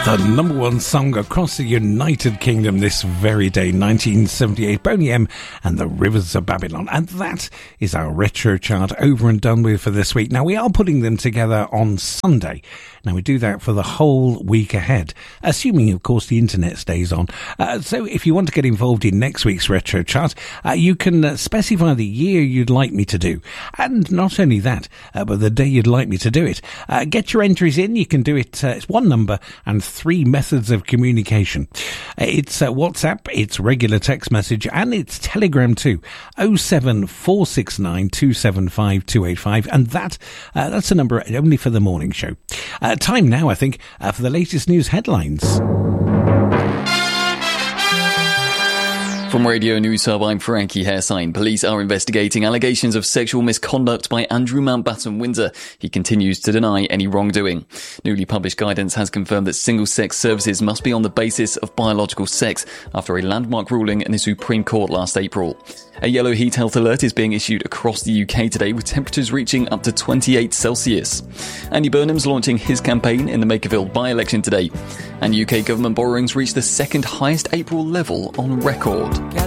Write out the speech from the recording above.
The number one song across the United Kingdom this very day, 1978, Boney M and the Rivers of Babylon. And that is our retro chart over and done with for this week. Now, we are putting them together on Sunday. Now, we do that for the whole week ahead, assuming, of course, the internet stays on. So if you want to get involved in next week's retro chart, you can specify the year you'd like me to do. And not only that, but the day you'd like me to do it. Get your entries in. You can do it. It's one number and 3 methods of communication. It's WhatsApp, it's regular text message, and it's Telegram too. 07469 275 285, and that's a number only for the morning show. Time now, I think, for the latest news headlines. From Radio News Hub, I'm Frankie Hairsign. Police are investigating allegations of sexual misconduct by Andrew Mountbatten Windsor. He continues to deny any wrongdoing. Newly published guidance has confirmed that single-sex services must be on the basis of biological sex after a landmark ruling in the Supreme Court last April. A yellow heat health alert is being issued across the UK today, with temperatures reaching up to 28 Celsius. Andy Burnham's launching his campaign in the Makerville by-election today. And UK government borrowings reached the second highest April level on record.